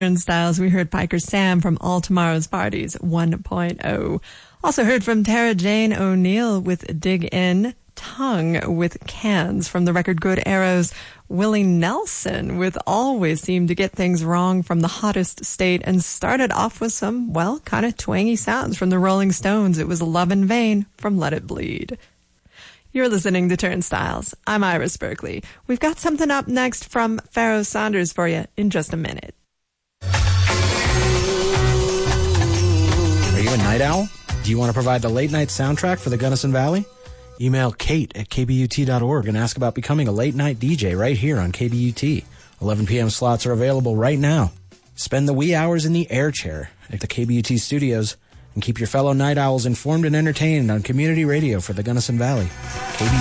Styles, we heard Piker Sam from All Tomorrow's Parties 1.0. Also heard from Tara Jane O'Neill with Dig In, Tongue with Cans from the record Good Arrows, Willie Nelson with Always Seem to Get Things Wrong from The Hottest State, and started off with some, well, kind of twangy sounds from the Rolling Stones. It was Love in Vain from Let It Bleed. You're listening to Turnstiles. I'm Iris Berkeley. We've got something up next from Pharoah Sanders for you in just a minute. Are you a night owl? Do you want to provide the late night soundtrack for the Gunnison Valley? Email Kate at kbut.org and ask about becoming a late night DJ right here on KBUT. 11 p.m. slots are available right now. Spend the wee hours in the air chair at the KBUT studios and keep your fellow night owls informed and entertained on community radio for the Gunnison Valley. KBUT.